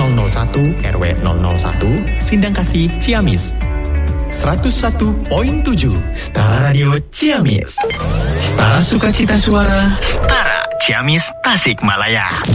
001 RW 001 Sindangkasih Ciamis. 101.7 Setara Radio Ciamis. Setara sukacita suara. Setara Ciamis Tasikmalaya.